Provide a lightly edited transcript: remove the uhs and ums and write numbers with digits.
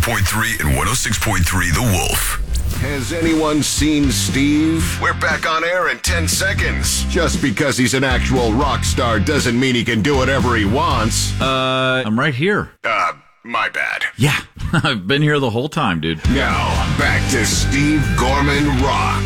104.3 and 106.3 The Wolf. Has anyone seen Steve? We're back on air in 10 seconds. Just because he's an actual rock star doesn't mean he can do whatever he wants. I'm right here. My bad. Yeah, I've been here the whole time, dude. Now, back to Steve Gorman Rock.